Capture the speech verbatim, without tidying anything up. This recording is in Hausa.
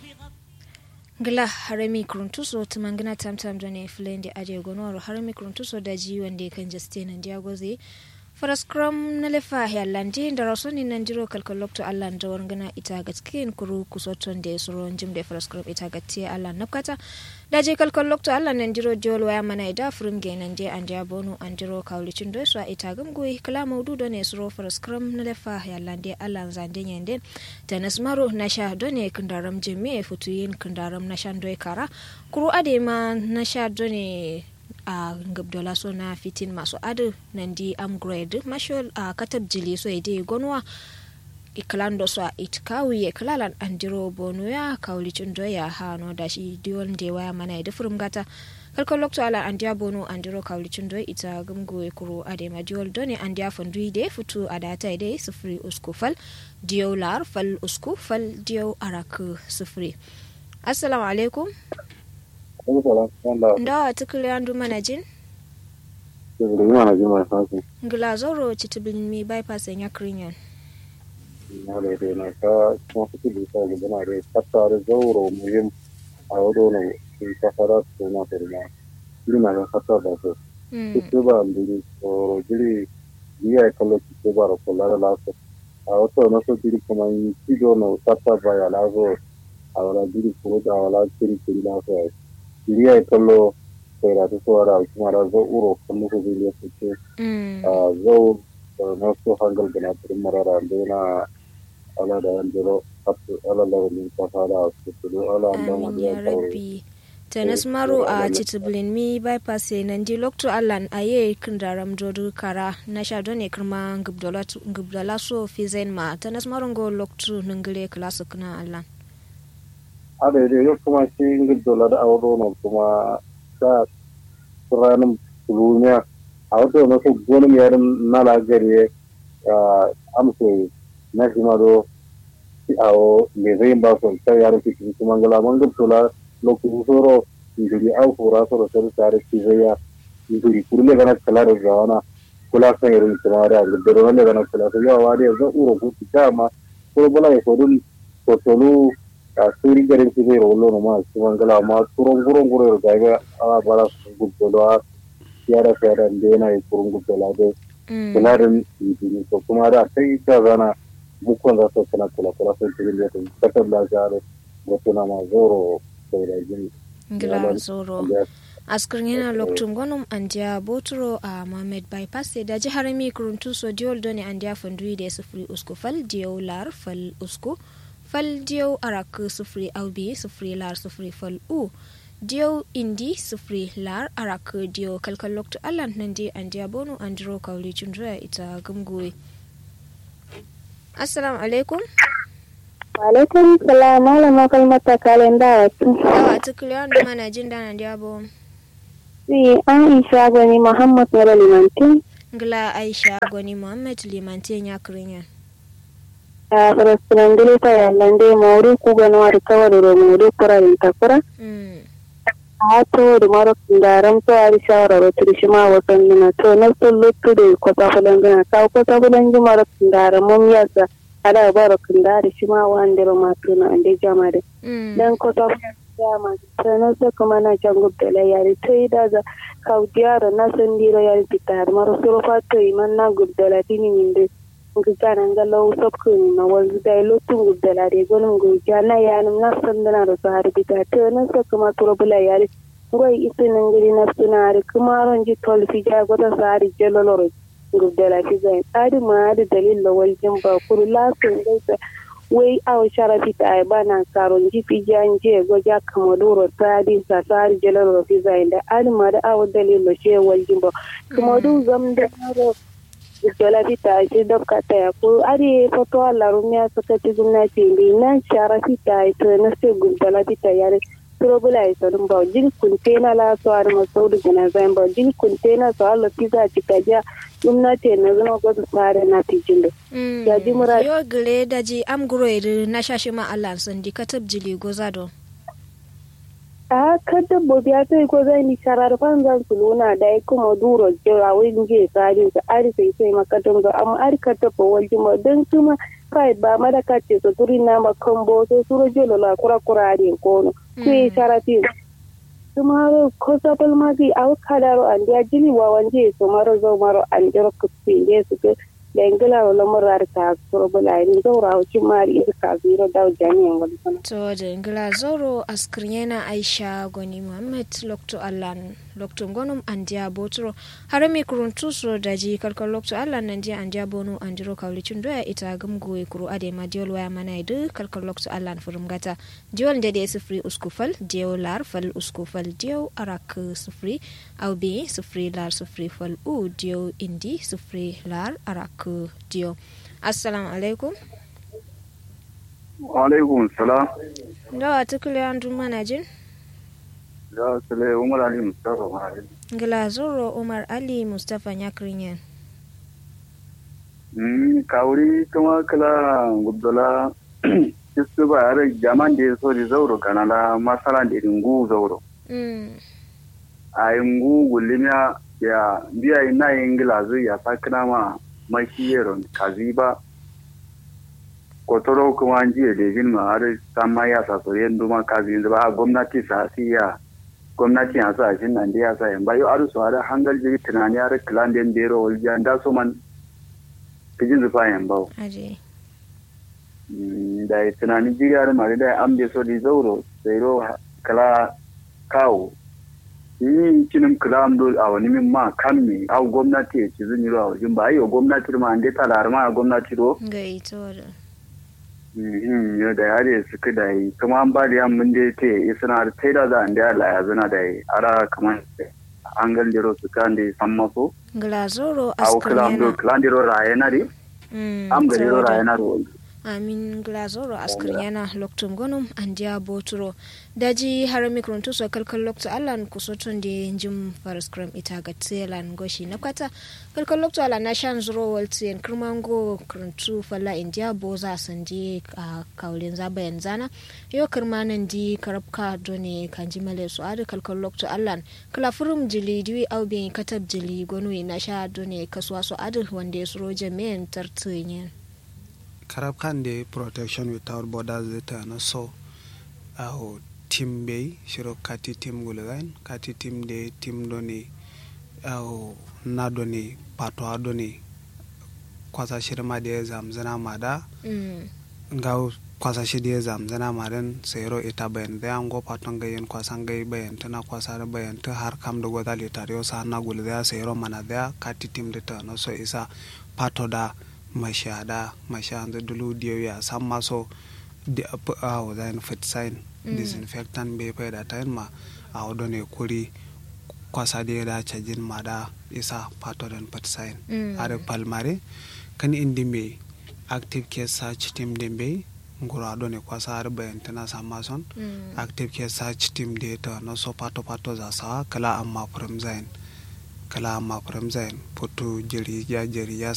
Gila harami kuruntuso tumangina tamtam done flende aje gonoro harami kuruntuso daji wande kan Justin ndia gozi faras kram na lefa ya landi da rasoni nanjiro kalkalokto Allah da warngana ita gatkin kuru kusoton da suro jimde faras kram ita gatti Allah nakata daji kalkalokto Allah nanjiro jol waya mana ida furum ge nande andia bonu anjiro kawlicin do so ita gamgui kala maudu done suro faras kram na lefa ya landi Allah zande nyende tanasmaro nasha done kundaram jimi futuyin kundaram nashan do kara kuru adema nasha done a gabdola so na fitin masu adu nandi upgrade mashol a katab jili so ide gonwa iklando so itkawi iklalan andiro bonu ya kawlicin doya hano dashi diwon dewa mana da furum gata kalkal lokto ala andia bonu andiro kawlicin doya ita gumgo kuro ade majol doni andia fondui de futu adata ide sufri uskufal diolar fal uskufal dio arak sufri. Assalamu alaikum. Ndawa tukule andu manajin? Tukule manajin manajin. Ngila zoro chitibin mi bypass enya krinyan. Nale de na ka kuma fitili ta gudana de katta da zoro muhim a wado na kasara to na terma. Lina na katta da so. Kutuba ndiri so jiri biya kallo kutuba ro kollara la so. A wato na so jiri kuma yi tido no katta baya la so. Awala jiri ko da wala jiri jiri la so. Dia kalau saya rasa suara cuma zo uro kamu kemudian itu, zo masuk hanggal benar benar randena ala dan jero ala lawan pasara itu ala anda ya Rabbi tanas maru a citiblin mi bypass nan di lokto allan aye kindaram jodu kara na shado ne kirma gubdala gubdala so fizen ma tanas maru go lokto ningile class kana allan ada dia yuk cuma singgah dolar awal no cuma sa peranum sebelumnya awal tu masuk gunung yang nala jadi amsu nasi mado awal lezim basun saya harus ikut cuma gala manggil dolar lo kusoro jadi awal pura soro soro cari kisah jadi kurle kana kelar jawana kelar saya ini cuma ada dorongnya kana kelar saya awal dia tu urut kita mah kalau boleh kodun kotolu suri garin su zai rollo na masu mangala ma turun gurun gurun daga ana bara su guddola yara fere da yana yi turun guddola da kularin yi to kuma da sai ta zana mukon za su kana kula kula sun cikin da ta kasar da jare wato na ma zoro sai da jini ngila zoro askrin yana loktum gonum andia botro a Mohammed bypass da jihar mi kuruntu so diol doni andia fondui da sufri usku fal diol lar fal usku fal diyo arak sufri aubi sufri lar sufri fal u diyo indi sufri lar arak diyo kalkal lokto alan nandi andiya bonu andiro kawli chundra ita gumgui. Assalamu alaikum. Wa alaikum salam malama kalmata kalenda watu dawa tukliyan da mana jin dan andiya bo si Aisha goni Muhammad wala limanti ngla Aisha goni Muhammad limanti nya krinya a restaurantele ta yallande mawri kugano ar kawadoro mawri kurarin takura a to da maro kindaram to ari shawara ro trishima wasan na to na to luttu de ko ta fulangana ka ko ta fulangi maro kindaram mum yasa ada baro kindari shima wandero matuna ande jamare dan ko ta jama sana to kuma na jangu bela yari to idaza kaudiara na sandiro yari pitar maro suro fatto imanna guddala tininde ngana ngalo sokko na wazu dai lotun gudala de gonum go jana yanum na sandana ro sahari bita to na sokko ma turobula yari ngoi isin ngiri na sunari kuma ron ji tol fi ja gota sahari jelolo gudala fi zai adi ma adi dalil lo wal jamba kuru la sun dai wai aw sharafita ay bana karon ji fi janje go ja kamoduro sadi sa sahari jelolo fi zai da adi ma da aw dalil lo she wal jamba kuma du zam da ro Jola vita je dobka ta ko ari foto alla rumia sakati gumna timbi na shara vita ito na se gumdala vita yare probula ito rumba jin kuntena la so ar ma so du na zamba jin kuntena so alla pizza tikaja gumna te na zama ko sare na tijindo ya dimura yo gre daji am groir na shashima Allah sandi katab jili gozado a kada bobiya sai ko zai ni sharar fanzan suluna da ya kuma duro jira wai nge tsari da ari sai sai makatan ga amma ari kada fa walji ma dan kuma kai ba madaka ce so turi na makambo so suro jelo la kura kura din kono ku sharati tomorrow ko sabal magi aw kadaro andi ajili wa wanje so maro zo maro anjero kupinde su ke dengala wala marar ta suro bala ni dora o chimari ka zero daw jani ngol to dengala zoro askrinyena Aisha Goni Muhammad lokto allan lokto gonum andia botro harami kuruntu so daji kalkal lokto allan nandia andia bonu andiro kawlicin doya ita gamgo e kuru ade ma diol waya mana idu kalkal lokto allan furum gata diol ndede sifri uskufal diol lar fal uskufal diol arak sifri au bi sifri lar sifri fal u diol indi sifri lar arak diyo. Assalamu alaikum. Wa alaikum salam. Dawa tukule andu manajin? Da sale Umar Ali Mustafa manajin. Ngila zoro Umar Ali Mustafa nyakrinyen. Hmm kawri kuma kala guddola kisu ba are jaman de so di zauro kanala masala de ngu zauro. Mm. Ay ngu gulimya ya biya ina ingila zu ya sakna ma makiyeron kaziba kotoro kuma jiya da jin ma har sama ya sa so yendo ma kazin ba gwamnati sa siya gwamnati ya sa shin nan da ya sa yan bayo aru so har hangal jiri tunani har klan den dero waljan da so man kijin zufa yan bawo aje da tunani jiri har ma da ambe so di zauro zairo kala kawo yi kinin kilam do a wani min ma kan mi a gwamnati ya ci zuni ruwa wajen ba yi wa gwamnati ma an dai talar ma a gwamnati do ga ito da yau da yare suka da yi kuma an ba da yan mun dai te yi suna da taida za a da yala ya zuna da yi ara kamar an galdero su kan da san maso glazoro a kilam do kilam dero raye na di am galdero raye na do amin glazoro askrinyana loktum gonum andia boturo daji harami kruntu so kalkal lokto allan kusoton de jim farscram ita gatselan goshi nakata kalkal lokto allan na shan zuro waltien kirmango kruntu falla india boza sanje a kaulin zabayan zana yo kirmanan di karabka done kanji male so ade kalkal lokto allan kala furum jili diwi awbe katab jili gonu na sha done kaswa so ade wande suro jamen tartunyen Karab kan de protection without borders zeta na so aho team bay shiro kati team gulagan kati team de team doni aho na doni patwa doni kwasa shirma de zamzana mada mm ngau kwasa shi de zamzana madan sayro ita bayan da ango paton gayen kwasan gay bayan tana kwasa da bayan ta har kam da godali tariyo sa na gulda sayro mana da kati team de ta no so isa pato da mashada mashanda dulu diyo ya san maso di a wadan fit sign disinfectant be fa da time ma a wadone kuri kwasa da da cajin ma da isa pato dan fit sign are palmare kan indi me active case search team dembe ngura done kwasa har bayan tana sama son active case search team data no so pato pato za sa kala amma from zain kala amma from zain foto jiri ya jiri ya